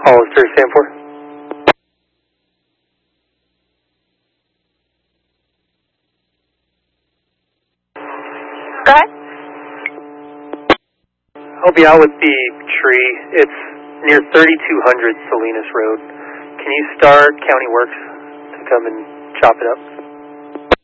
Hollister, Stanford. Go ahead. I'll be out with the tree. It's near 3200 Salinas Road. Can you start County Works to come and chop it up?